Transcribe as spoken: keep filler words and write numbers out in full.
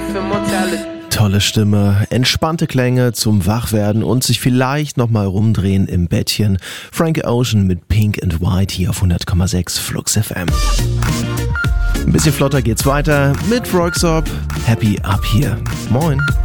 life and mortality. Tolle Stimme, entspannte Klänge zum Wachwerden und sich vielleicht nochmal rumdrehen im Bettchen. Frank Ocean mit Pink and White hier auf hundert Komma sechs Flux F M. Ein bisschen flotter geht's weiter mit Röyksopp. Happy Up hier. Moin.